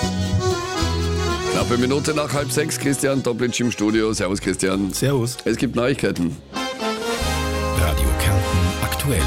Knappe Minute nach 5:30, Christian Doppelitsch im Studio. Servus Christian. Servus. Es gibt Neuigkeiten. Radio Kärnten aktuell.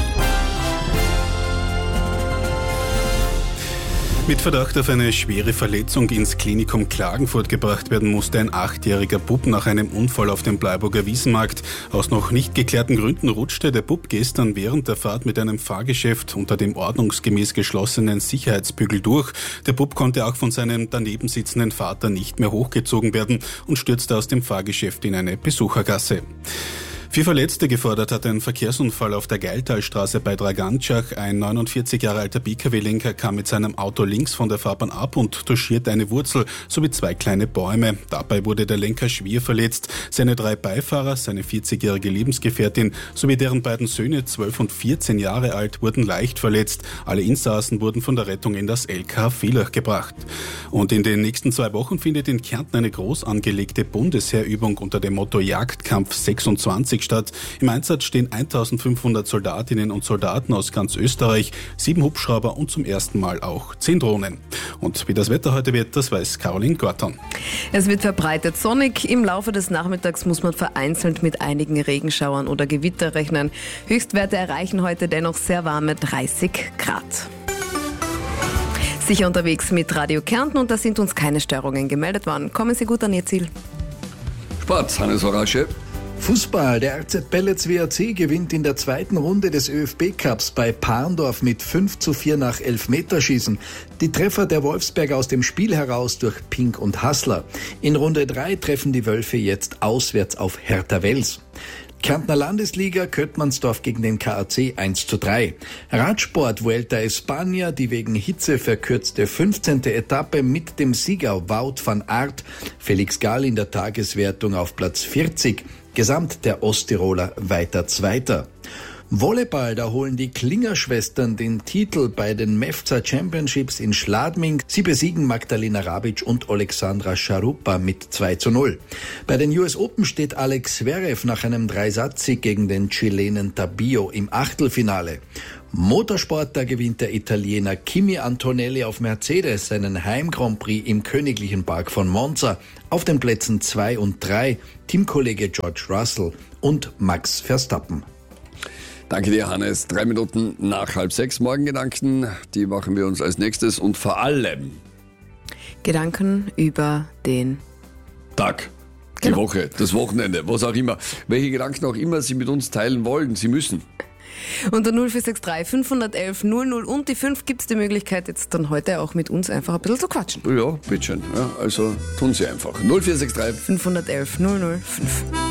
Mit Verdacht auf eine schwere Verletzung ins Klinikum Klagenfurt gebracht werden musste ein 8-jähriger Bub nach einem Unfall auf dem Bleiburger Wiesenmarkt. Aus noch nicht geklärten Gründen rutschte der Bub gestern während der Fahrt mit einem Fahrgeschäft unter dem ordnungsgemäß geschlossenen Sicherheitsbügel durch. Der Bub konnte auch von seinem daneben sitzenden Vater nicht mehr hochgezogen werden und stürzte aus dem Fahrgeschäft in eine Besuchergasse. 4 Verletzte gefordert hat ein Verkehrsunfall auf der Geiltalstraße bei Dragantschach. Ein 49 Jahre alter PKW-Lenker kam mit seinem Auto links von der Fahrbahn ab und touchierte eine Wurzel sowie 2 kleine Bäume. Dabei wurde der Lenker schwer verletzt. Seine 3 Beifahrer, seine 40-jährige Lebensgefährtin sowie deren beiden Söhne, 12 und 14 Jahre alt, wurden leicht verletzt. Alle Insassen wurden von der Rettung in das LK Villach gebracht. Und in den nächsten 2 Wochen findet in Kärnten eine groß angelegte Bundesheerübung unter dem Motto Jagdkampf 26 statt. Im Einsatz stehen 1500 Soldatinnen und Soldaten aus ganz Österreich, 7 Hubschrauber und zum ersten Mal auch 10 Drohnen. Und wie das Wetter heute wird, das weiß Caroline Gorton. Es wird verbreitet sonnig. Im Laufe des Nachmittags muss man vereinzelt mit einigen Regenschauern oder Gewitter rechnen. Höchstwerte erreichen heute dennoch sehr warme 30 Grad. Sicher unterwegs mit Radio Kärnten und da sind uns keine Störungen gemeldet worden. Kommen Sie gut an Ihr Ziel. Sport, Hannes Horasche. Fußball. Der RZ Pellets WRC gewinnt in der 2. Runde des ÖFB-Cups bei Parndorf mit 5:4 nach Elfmeterschießen. Die Treffer der Wolfsberger aus dem Spiel heraus durch Pink und Hassler. In Runde 3 treffen die Wölfe jetzt auswärts auf Hertha Wels. Kärntner Landesliga, Köttmannsdorf gegen den KAC 1:3. Radsport, Vuelta España, die wegen Hitze verkürzte 15. Etappe mit dem Sieger Wout van Aert. Felix Gall in der Tageswertung auf Platz 40. Gesamt der Osttiroler weiter Zweiter. Volleyball, da holen die Klinger-Schwestern den Titel bei den MEFZA Championships in Schladming. Sie besiegen Magdalena Rabic und Alexandra Scharupa mit 2:0. Bei den US Open steht Alex Zverev nach einem 3-Satz-Sieg gegen den Chilenen Tabio im Achtelfinale. Motorsport, da gewinnt der Italiener Kimi Antonelli auf Mercedes seinen Heim-Grand Prix im Königlichen Park von Monza. Auf den Plätzen 2 und 3 Teamkollege George Russell und Max Verstappen. Danke dir, Hannes. 3 Minuten nach 5:30. Morgengedanken, die machen wir uns als nächstes und vor allem Gedanken über den Tag, die Woche, das Wochenende, was auch immer. Welche Gedanken auch immer Sie mit uns teilen wollen, Sie müssen. Unter 0463 511 00 und die 5 gibt es die Möglichkeit, jetzt dann heute auch mit uns einfach ein bisschen zu quatschen. Ja, bitteschön. Ja, also tun Sie einfach. 0463 511 005.